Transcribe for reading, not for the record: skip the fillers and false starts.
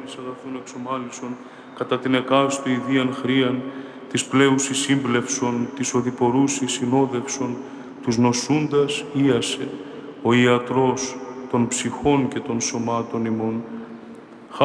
εις αγαθούν εξομάλυσον, κατά την εκάστου ιδίαν χρίαν, της πλέουσης σύμπλευσον, της οδηπορούσης συνόδευσον, τους νοσούντας ίασε, ο ιατρός των ψυχών και των σωμάτων ημών,